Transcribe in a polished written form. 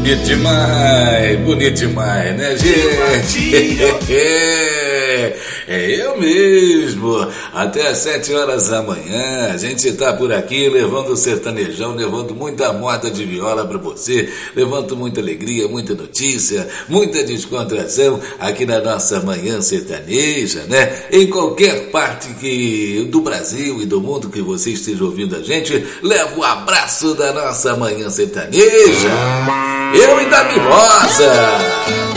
bonito demais, né, gente? É eu mesmo. Até às 7 horas da manhã, a gente tá por aqui levando o sertanejão, levando muita moda de viola pra você, levando muita alegria, muita notícia, muita descontração aqui na nossa manhã sertaneja, né? Em qualquer parte do Brasil e do mundo que você esteja ouvindo a gente, leva o abraço da nossa manhã sertaneja. Eu e da Mimosa.